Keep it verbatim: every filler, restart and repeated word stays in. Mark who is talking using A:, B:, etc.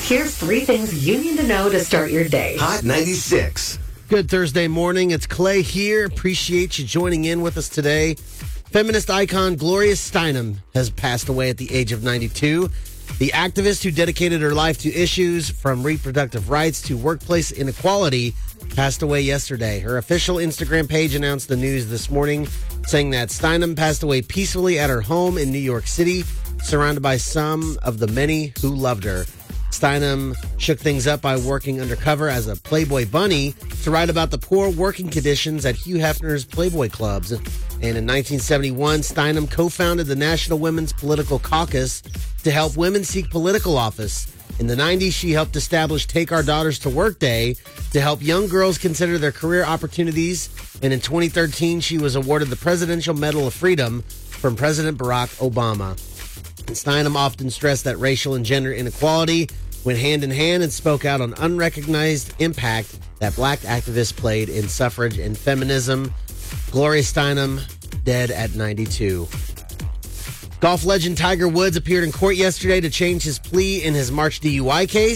A: Here's three things you need to know to start your day.
B: Hot ninety-six.
C: Good Thursday morning. It's Clay here. Appreciate you joining in with us today. Feminist icon Gloria Steinem has passed away at the age of ninety-two. The activist who dedicated her life to issues from reproductive rights to workplace inequality passed away yesterday. Her official Instagram page announced the news this morning, saying that Steinem passed away peacefully at her home in New York City, surrounded by some of the many who loved her. Steinem shook things up by working undercover as a Playboy bunny to write about the poor working conditions at Hugh Hefner's Playboy clubs. And in nineteen seventy-one, Steinem co-founded the National Women's Political Caucus to help women seek political office. In the nineties, she helped establish Take Our Daughters to Work Day to help young girls consider their career opportunities. And in twenty thirteen, she was awarded the Presidential Medal of Freedom from President Barack Obama. And Steinem often stressed that racial and gender inequality went hand in hand and spoke out on unrecognized impact that black activists played in suffrage and feminism. Gloria Steinem, dead at ninety-two. Golf legend Tiger Woods appeared in court yesterday to change his plea in his March D U I case.